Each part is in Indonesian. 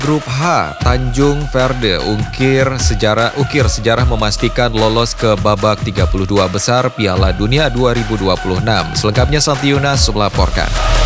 Grup H, Tanjung Verde ukir sejarah memastikan lolos ke babak 32 besar Piala Dunia 2026. Selengkapnya Santi Yunas melaporkan.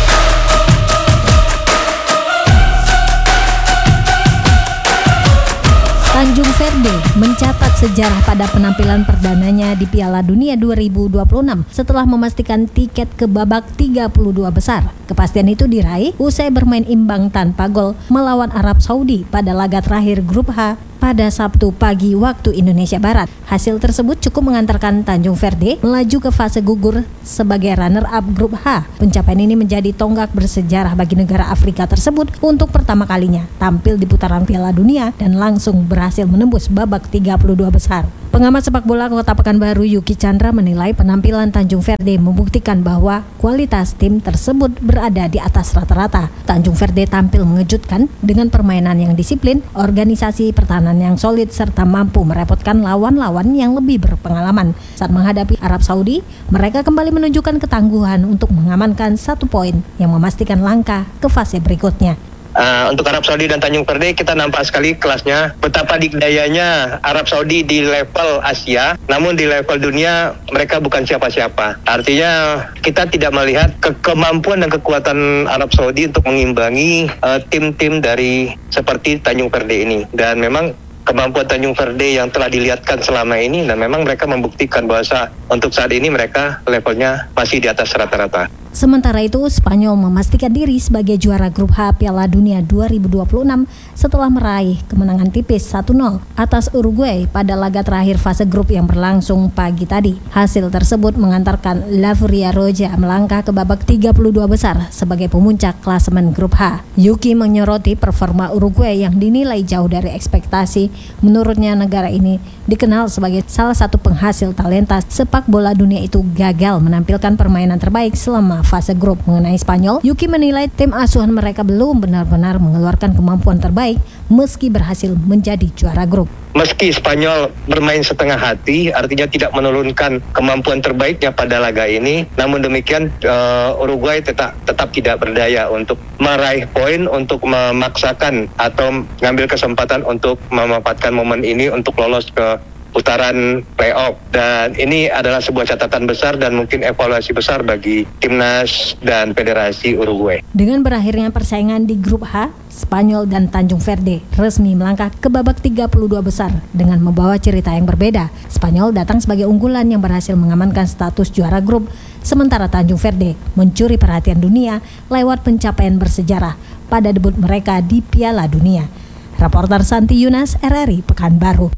Tanjung Verde mencatat sejarah pada penampilan perdananya di Piala Dunia 2026 setelah memastikan tiket ke babak 32 besar. Kepastian itu diraih usai bermain imbang tanpa gol melawan Arab Saudi pada laga terakhir Grup H pada Sabtu pagi waktu Indonesia Barat. Hasil tersebut cukup mengantarkan Tanjung Verde melaju ke fase gugur sebagai runner-up Grup H. Pencapaian ini menjadi tonggak bersejarah bagi negara Afrika tersebut untuk pertama kalinya tampil di putaran Piala Dunia dan langsung berhasil menembus babak 32 besar. Pengamat sepak bola Kota Pekanbaru Yuki Chandra menilai penampilan Tanjung Verde membuktikan bahwa kualitas tim tersebut berada di atas rata-rata. Tanjung Verde tampil mengejutkan dengan permainan yang disiplin, organisasi pertahanan yang solid serta mampu merepotkan lawan-lawan yang lebih berpengalaman. Saat menghadapi Arab Saudi, mereka kembali menunjukkan ketangguhan untuk mengamankan 1 poin yang memastikan langkah ke fase berikutnya. Untuk Arab Saudi dan Tanjung Verde kita nampak sekali kelasnya, betapa dikdayanya Arab Saudi di level Asia, namun di level dunia mereka bukan siapa-siapa. Artinya kita tidak melihat kemampuan dan kekuatan Arab Saudi untuk mengimbangi tim-tim dari seperti Tanjung Verde ini. Dan memang kemampuan Tanjung Verde yang telah dilihatkan selama ini, dan memang mereka membuktikan bahwa untuk saat ini mereka levelnya masih di atas rata-rata. Sementara itu, Spanyol memastikan diri sebagai juara Grup H Piala Dunia 2026 setelah meraih kemenangan tipis 1-0 atas Uruguay pada laga terakhir fase grup yang berlangsung pagi tadi. Hasil tersebut mengantarkan La Furia Roja melangkah ke babak 32 besar sebagai pemuncak klasemen Grup H. Yuki menyoroti performa Uruguay yang dinilai jauh dari ekspektasi. Menurutnya negara ini dikenal sebagai salah satu penghasil talenta sepak bola dunia itu gagal menampilkan permainan terbaik selama fase grup. Mengenai Spanyol, Yuki menilai tim asuhan mereka belum benar-benar mengeluarkan kemampuan terbaik meski berhasil menjadi juara grup. Meski Spanyol bermain setengah hati, artinya tidak menurunkan kemampuan terbaiknya pada laga ini, namun demikian Uruguay tetap tidak berdaya untuk meraih poin, untuk memaksakan atau mengambil kesempatan untuk memanfaatkan momen ini untuk lolos ke putaran playoff. Dan ini adalah sebuah catatan besar dan mungkin evaluasi besar bagi timnas dan federasi Uruguay. Dengan berakhirnya persaingan di Grup H, Spanyol dan Tanjung Verde resmi melangkah ke babak 32 besar dengan membawa cerita yang berbeda. Spanyol datang sebagai unggulan yang berhasil mengamankan status juara grup, sementara Tanjung Verde mencuri perhatian dunia lewat pencapaian bersejarah pada debut mereka di Piala Dunia. Reporter Santi Yunas, RRI Pekanbaru.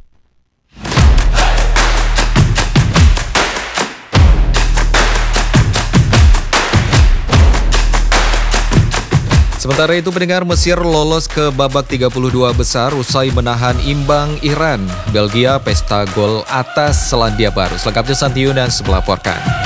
Sementara itu pendengar, Mesir lolos ke babak 32 besar usai menahan imbang Iran. Belgia pesta gol atas Selandia Baru. Selengkapnya Santi Yunas melaporkan.